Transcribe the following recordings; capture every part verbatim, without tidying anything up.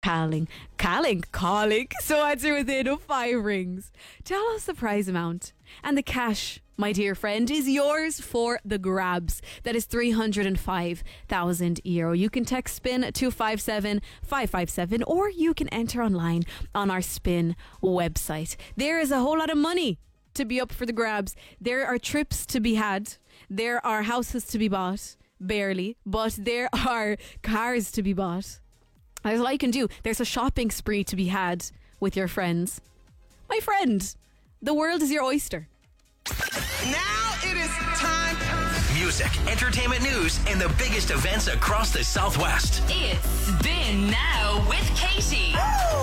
calling, calling, calling. So answer within five rings. Tell us the prize amount. And the cash, my dear friend, is yours for the grabs. That is three hundred five thousand euro. You can text SPIN to five seven five five seven, or you can enter online on our SPIN website. There is a whole lot of money to be up for the grabs. There are trips to be had. There are houses to be bought. Barely. But there are cars to be bought. That's all you can do. There's a shopping spree to be had with your friends. My friend, the world is your oyster. Now it is time. Music, entertainment news, and the biggest events across the Southwest. It's Spin Now with Katie.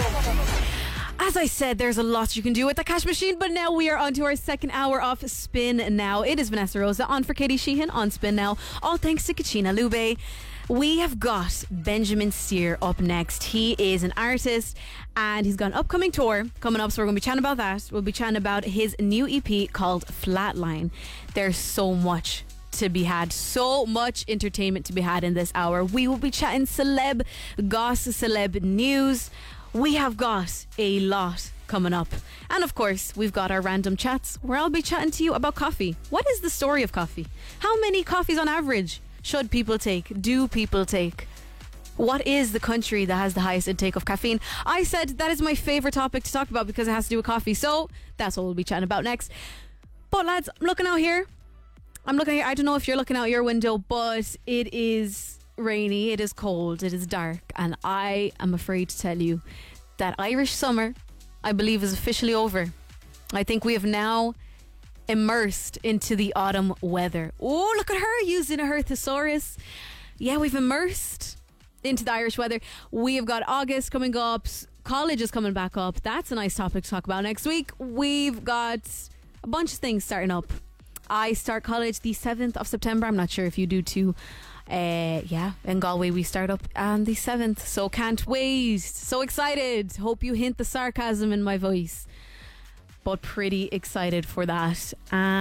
As I said, there's a lot you can do with the cash machine, but now we are on to our second hour of Spin Now. It is Vanessa Rosa on for Katie Sheehan on Spin Now. All thanks to Kachina Lube. We have got Benjamin Steer up next. He is an artist and he's got an upcoming tour coming up, so we're going to be chatting about that. We'll be chatting about his new E P called Flatline. There's so much to be had, so much entertainment to be had in this hour. We will be chatting celeb goss, celeb news. We have got a lot coming up. And of course, we've got our random chats where I'll be chatting to you about coffee. What is the story of coffee? How many coffees on average should people take? Do people take? What is the country that has the highest intake of caffeine? I said that is my favourite topic to talk about because it has to do with coffee. So that's what we'll be chatting about next. But lads, I'm looking out here. I'm looking here. I don't know if you're looking out your window, but it is rainy, it is cold, it is dark, and I am afraid to tell you that Irish summer, I believe, is officially over. I think we have now immersed into the autumn weather. Oh, look at her using her thesaurus. Yeah, we've immersed into the Irish weather. We have got August coming up, college is coming back up. That's a nice topic to talk about next week. We've got a bunch of things starting up. I start college the seventh of September. I'm not sure if you do too. Uh, yeah, in Galway we start up on the seventh, so can't wait. So excited. Hope you hint the sarcasm in my voice, but pretty excited for that.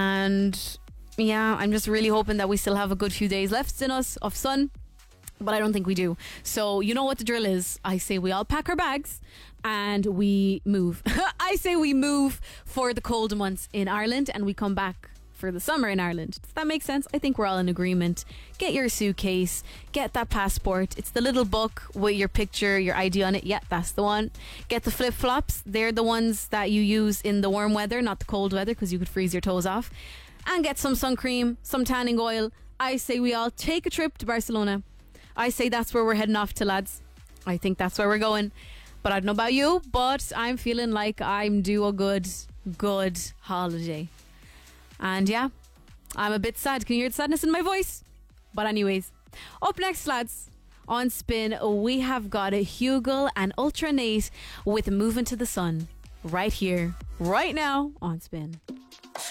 And yeah, I'm just really hoping that we still have a good few days left in us of sun, but I don't think we do. So you know what the drill is. I say we all pack our bags and we move. I say we move for the cold months in Ireland and we come back for the summer in Ireland. Does that make sense? I think we're all in agreement. Get your suitcase, get that passport. It's the little book with your picture, your I D on it. Yeah, that's the one. Get the flip-flops. They're the ones that you use in the warm weather, not the cold weather, because you could freeze your toes off. And get some sun cream, some tanning oil. I say we all take a trip to Barcelona. I say that's where we're heading off to, lads. I think that's where we're going. But I don't know about you, but I'm feeling like I'm due a good, good holiday. And yeah, I'm a bit sad. Can you hear the sadness in my voice? But anyways, up next, lads, on Spin, we have got a Hugel and Ultra Nate with Moving to the Sun right here, right now on Spin.